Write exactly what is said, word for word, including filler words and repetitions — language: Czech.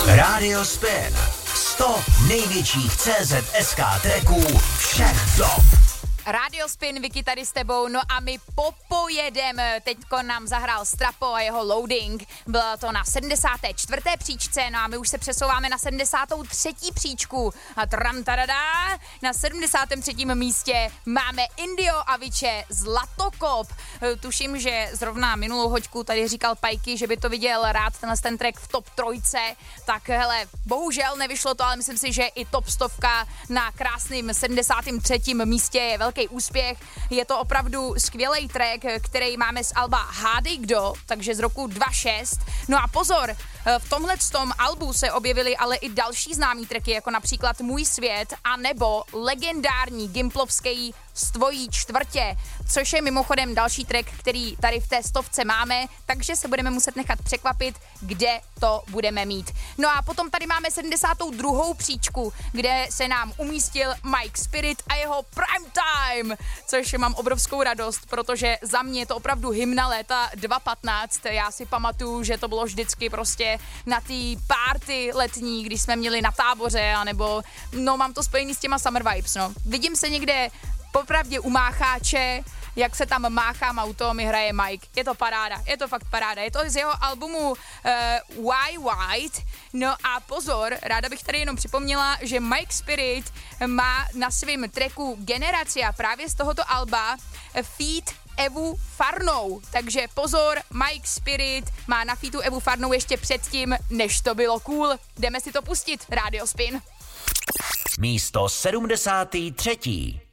Radio Spin. sto největších C Z S K tracků všech dob. Radio Spin, Vicky tady s tebou, no a my popojedem. Teďko nám zahrál Strapo a jeho Loading. Bylo to na sedmdesáté čtvrté příčce, no a my už se přesouváme na sedmdesátou třetí příčku. A tram tadadá, na sedmdesátém třetím místě máme Indio Aviče Zlatokop. Tuším, že zrovna minulou hoďku tady říkal Pajky, že by to viděl rád tenhle ten track v top trojce. Tak hele, bohužel nevyšlo to, ale myslím si, že i top stovka na krásným sedmdesátém třetím místě je velký úspěch. Je to opravdu skvělý track, který máme z alba Hádej kdo, takže z roku dva tisíce šest. No a pozor, v tomhletom albu se objevily ale i další známý tracky, jako například Můj svět a nebo legendární gimplovský Z tvojí čtvrtě, což je mimochodem další track, který tady v té stovce máme, takže se budeme muset nechat překvapit, kde to budeme mít. No a potom tady máme sedmdesátou druhou příčku, kde se nám umístil Mike Spirit a jeho Prime Time, což mám obrovskou radost, protože za mě je to opravdu hymna léta dva tisíce patnáct. Já si pamatuju, že to bylo vždycky prostě na té party letní, když jsme měli na táboře, anebo no mám to spojený s těma summer vibes, no. Vidím se někde popravdě u mácháče, jak se tam máchám auto, mi hraje Mike. Je to paráda, je to fakt paráda. Je to z jeho albumu uh, Why White. No a pozor, ráda bych tady jenom připomněla, že Mike Spirit má na svém tracku Generacia právě z tohoto alba feat Evu Farnou. Takže pozor, Mike Spirit má na featu Evu Farnou ještě předtím, než to bylo cool. Jdeme si to pustit, Radio Spin. Místo sedmdesát tři.